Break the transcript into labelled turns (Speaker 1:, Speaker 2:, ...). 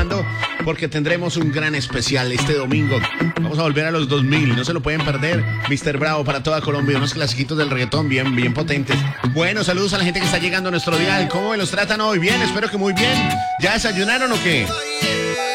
Speaker 1: llamando porque tendremos un gran especial este domingo. Vamos a volver a los 2000, no se lo pueden perder. Mr. Bravo para toda Colombia, unos clasiquitos del reggaetón bien potentes. Bueno, saludos a la gente que está llegando a nuestro dial. ¿Cómo me los tratan hoy? Bien, espero que muy bien. ¿Ya desayunaron o qué?